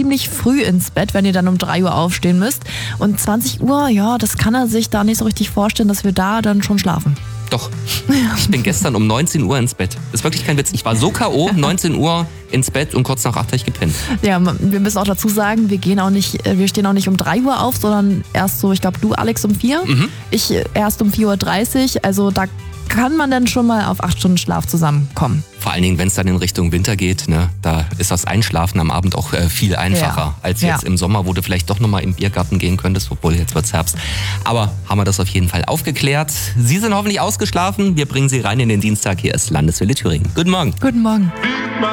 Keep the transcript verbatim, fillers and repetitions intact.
ziemlich früh ins Bett, wenn ihr dann um drei Uhr aufstehen müsst. Und zwanzig Uhr, ja, das kann er sich da nicht so richtig vorstellen, dass wir da dann schon schlafen. Doch, ich bin gestern um neunzehn Uhr ins Bett. Das ist wirklich kein Witz. Ich war so K O, neunzehn Uhr ins Bett und kurz nach acht habe ich gepennt. Ja, wir müssen auch dazu sagen, wir gehen auch nicht, wir stehen auch nicht um drei Uhr auf, sondern erst so, ich glaube, du, Alex, um vier. Mhm. Ich erst um vier Uhr dreißig. Also da kann man dann schon mal auf acht Stunden Schlaf zusammenkommen. Vor allen Dingen, wenn es dann in Richtung Winter geht, ne, da ist das Einschlafen am Abend auch äh, viel einfacher Ja. als jetzt Ja. im Sommer, wo du vielleicht doch nochmal im Biergarten gehen könntest, obwohl jetzt wird's Herbst. Aber haben wir das auf jeden Fall aufgeklärt. Sie sind hoffentlich ausgeschlafen. Wir bringen Sie rein in den Dienstag. Hier ist Landeswelle Thüringen. Guten Morgen. Guten Morgen.